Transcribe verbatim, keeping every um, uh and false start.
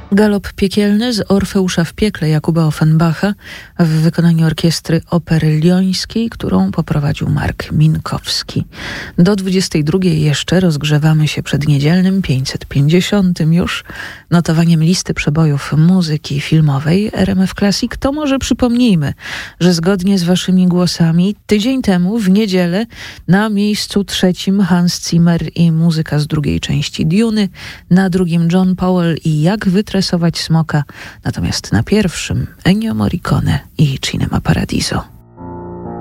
Galop piekielny z Orfeusza w piekle Jakuba Offenbacha w wykonaniu orkiestry Opery Lyońskiej, którą poprowadził Mark Minkowski. Do dwudziestej drugiej jeszcze rozgrzewamy się przed niedzielnym pięćset pięćdziesiątym już notowaniem listy przebojów muzyki filmowej R M F Classic. To może przypomnijmy, że zgodnie z waszymi głosami tydzień temu w niedzielę na miejscu trzecim Hans Zimmer i muzyka z drugiej części Duny, na drugim John Powell i Jak wytresować smoka, natomiast na pierwszym Ennio Morricone i Cinema Paradiso.